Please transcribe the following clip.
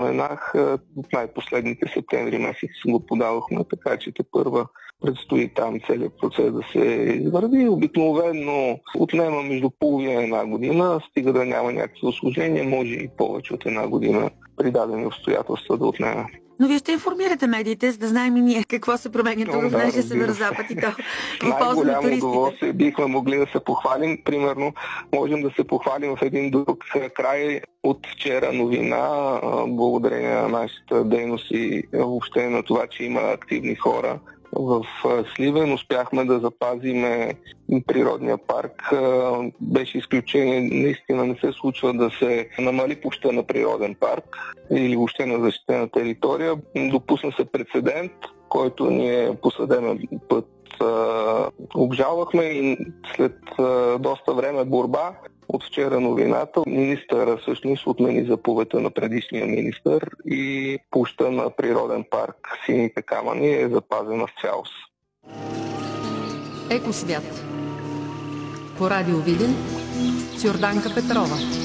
споменах, в най-последните септември месец го подавахме, така че тепърва предстои там целият процес да се извърви. Обикновено отнема между половина и една година, стига да няма някакви усложнения, може и повече от една година при дадени обстоятелства да отнема. Но вие ще информирате медиите, за да знаем и ние какво се променя тук в нашия Северозапад и то в полза на туристите. Удоволствие бихме могли да се похвалим. Примерно, можем да се похвалим в един друг край от вчера новина, благодарение на нашата дейност и въобще на това, че има активни хора в Сливен. Успяхме да запазим природния парк. Беше изключение, наистина не се случва да се намали площта на природен парк или въобще на защитена територия. Допусна се прецедент, който ние по съдебен път обжалвахме и след доста време борба от вчера новината, министъра всъщност отмени заповедта на предишния министър и площта на природен парк Сините камъни е запазена в цялост. Екосвят. По радио Видин с Йорданка Петрова.